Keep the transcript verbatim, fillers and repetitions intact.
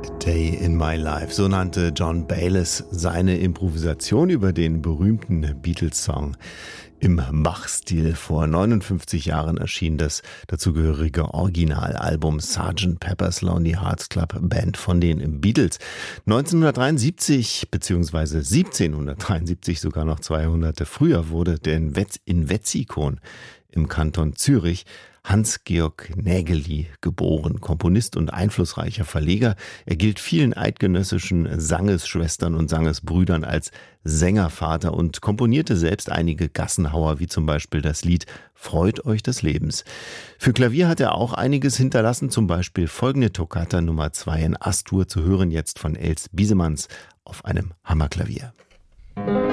Day in My Life, so nannte John Bayliss seine Improvisation über den berühmten Beatles-Song. Im Bach-Stil vor neunundfünfzig Jahren erschien das dazugehörige Originalalbum Sergeant Pepper's Lonely Hearts Club Band von den Beatles. neunzehnhundertdreiundsiebzig bzw. siebzehnhundertdreiundsiebzig, sogar noch zwei Jahrhunderte früher, wurde der in, Wetz, in Wetzikon im Kanton Zürich Hans-Georg Nägeli geboren, Komponist und einflussreicher Verleger. Er gilt vielen eidgenössischen Sangesschwestern und Sangesbrüdern als Sängervater und komponierte selbst einige Gassenhauer, wie zum Beispiel das Lied Freut euch des Lebens. Für Klavier hat er auch einiges hinterlassen, zum Beispiel folgende Toccata Nummer zwei in As-Dur, zu hören jetzt von Els Biesemanns auf einem Hammerklavier.